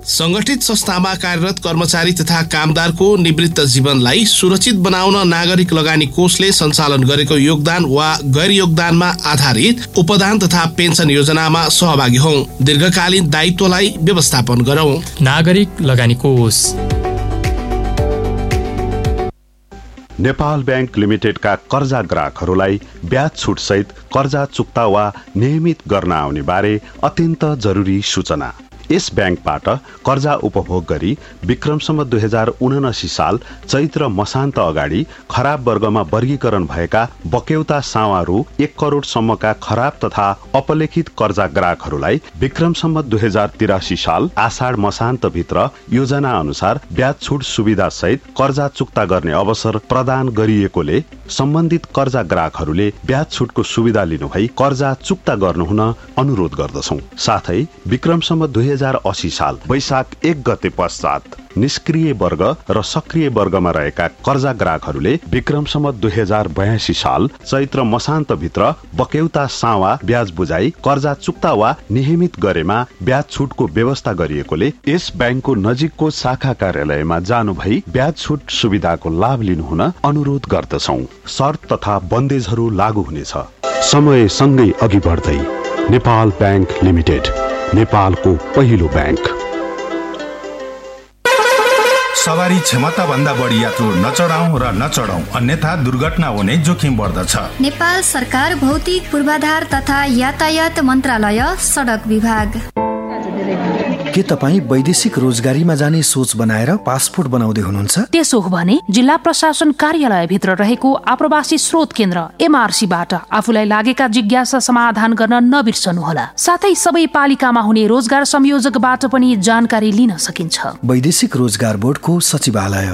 संगठित संस्थामा कार्यरत कर्मचारी तथा कामदारको निवृत्त जीवनलाई सुरक्षित बनाउन नागरिक लगानी कोषले सञ्चालन गरेको योगदान वा गैर योगदानमा आधारित उपदान तथा पेन्सन योजनामा सहभागी हौं। दीर्घकालीन दायित्वलाई व्यवस्थापन गरौं। नागरिक लगानी कोष। नेपाल बैंक लिमिटेडका कर्जा ग्राहकहरूलाई ब्याज छुट सहित कर्जा चुक्ता वा नियमित गर्न आउने बारे अत्यन्त जरुरी सूचना। यस ब्याङ्कबाट कर्जा उपभोग गरी विक्रमसम्म 2079 साल चैत्र मसान्त अगाडि खराब वर्गमा वर्गीकरण भएका बक्यौता सावा रु 1 करोड सम्मका खराब तथा अपलेखित कर्जा ग्राहकहरूलाई विक्रमसम्म 2083 साल आषाढ मसान्त भित्र योजना अनुसार ब्याज छुट सुविधा सहित कर्जा चुक्ता गर्ने अवसर प्रदान गरिएकोले सम्बन्धित कर्जा ग्राहकहरूले ब्याज छुटको सुविधा लिनुभई कर्जा चुक्ता गर्नुहुन अनुरोध गर्दछौं। साथै विक्रमसम्म 2080 साल वैशाख 1 गते पश्चात निष्क्रिय वर्ग र सक्रिय वर्गमा रहेका कर्जा ग्राहकहरूले विक्रमसम्म 2082 साल चैत्र मसान्त भित्र बक्यौता सावा ब्याज बुझाई कर्जा चुक्ता वा नियमित गरेमा ब्याज छुटको व्यवस्था गरिएकोले यस ब्याङ्कको नजिकको शाखा कार्यालयमा जानु भई ब्याज छुट सुविधाको लाभ लिनुहुन अनुरोध गर्दछौं। शर्त तथा बन्देजहरू लागू हुनेछ। समय सँगै अघि बढ्दै नेपाल बैंक लिमिटेड, नेपालको पहिलो ब्याङ्क। सवारी क्षमता भन्दा बढी यात्रु नचढाउँ र नचढाउँ, अन्यथा दुर्घटना हुने जोखिम बढ्दछ। नेपाल सरकार भौतिक पूर्वाधार तथा यातायात मन्त्रालय सडक विभाग। के तपाईँ वैदेशिक रोजगारीमा जाने सोच बनाएर पासपोर्ट बनाउँदै हुनुहुन्छ? त्यसो हो भने जिल्ला प्रशासन कार्यालय भित्र रहेको आप्रवासी स्रोत केन्द्र MRCबाट आफूलाई लागेका जिज्ञासा समाधान गर्न नबिर्सनुहोला। साथै सबै पालिकामा हुने रोजगार संयोजकबाट पनि जानकारी लिन सकिन्छ। वैदेशिक रोजगार बोर्डको सचिवालय।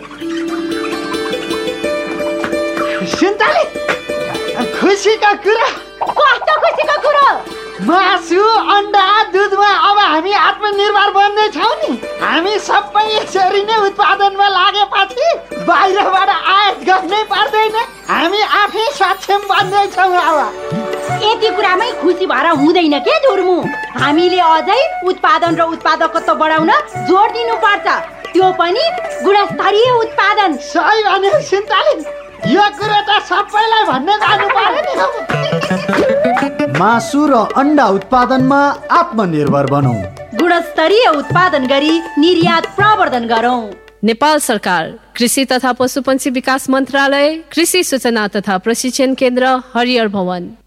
खुसीका कुरा। कस्तो खुसीको कुरा? मासु, अन्डा, दुधमा अब हामी आत्मनिर्भर बन्ने छौँ नि। हामी सबै यसरी नै उत्पादनमा लागेपछि बाहिरबाट आयात गर्नै पर्दैन। हामी आफै सक्षम बन्ने छौँ। अब यति कुरामै खुसी भएर हुँदैन के धुर्मु? हामीले अझै उत्पादन र उत्पादकत्व बढाउन जोड दिनुपर्छ, त्यो पनि गुणस्तरीय उत्पादन। सही भने सिन्ताली, यो कुरा त सबैलाई भन्ने जानु पर्यो नि। मासु र अन्डा उत्पादनमा आत्मनिर्भर बनौं। गुणस्तरीय उत्पादन गरी निर्यात प्रवर्धन गरौं। नेपाल सरकार, कृषि तथा पशुपन्छी विकास मन्त्रालय, कृषि सूचना तथा प्रशिक्षण केन्द्र, हरिहर भवन।